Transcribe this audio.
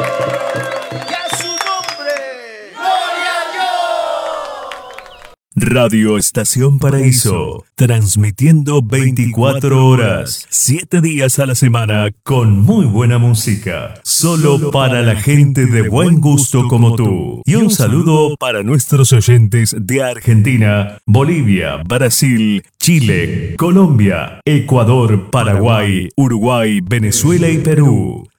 Y a su nombre. ¡Gloria a Dios! Radio Estación Paraíso, transmitiendo 24 horas, 7 días a la semana, con muy buena música, solo para la gente de buen gusto como tú. Y un saludo para nuestros oyentes de Argentina, Bolivia, Brasil, Chile, Colombia, Ecuador, Paraguay, Uruguay, Venezuela y Perú.